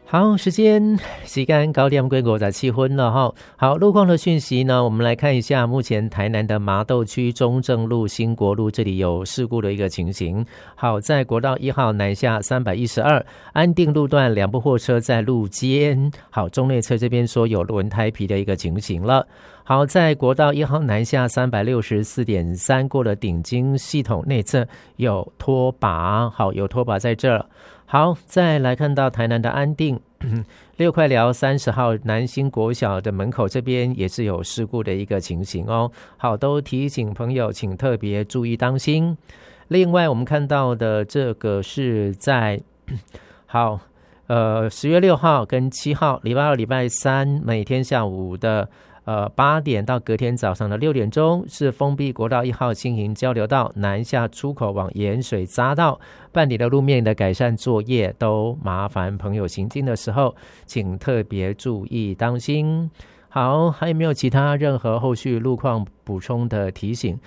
好，时间9點過57分了哈。好，路況的訊息呢，我們來看一下目前台南的麻豆區中正路、興國路這裡有事故的一個情形。好，在國道1號南下312安定路段兩部貨車在路肩，好，中內側這邊說有輪胎皮的一個情形了。好，在國道1號南下364.3過了頂金系統內側有拖把，好，有拖把在這。好，再來看到台南的安定6塊寮30號南興國小的門口這邊也是有事故的一個情形哦。好，都提醒朋友請特別注意當心。另外我們看到的這個是在好10月6號跟7號禮拜2禮拜3每天下午的8點到隔天早上的6點鐘是封閉國道1號新營交流道南下出口往鹽水匝道辦理的路面的改善作業，都麻煩朋友行進的時候請特別注意當心。好，還有沒有其他任何後續路況補充的提醒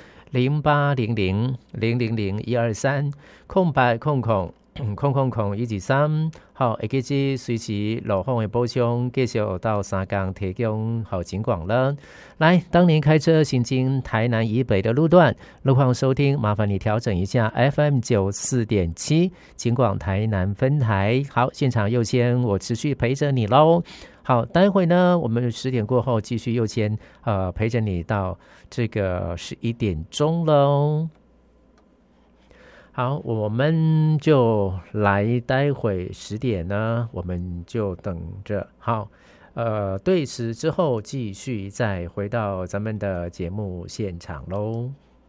？0800000123空白空空123，好，會記住隨時路況的補充，繼續到3天提供好警廣了。來，當您開車行經台南以北的路段，路況收聽，麻煩你調整一下 FM94.7 警廣台南分台。好，現場右肩我持續陪着你咯。好，待會呢，我們10點過後繼續右肩陪着你到這個11點鐘咯。好，我們就來待會10點呢，我們就等着。好，對時之後繼續再回到咱們的節目現場嘍。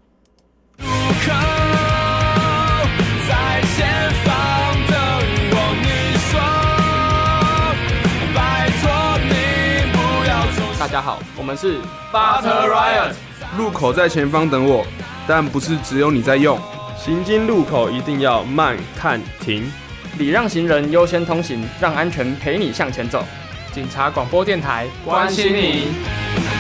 在前方等我，你說拜託你不要走。 大家好，我們是 Butter Riot。 路口在前方等我，但不是只有你在用。行經路口一定要慢看停， 禮讓行人優先通行，讓安全陪你向前走。警察廣播電臺關心你。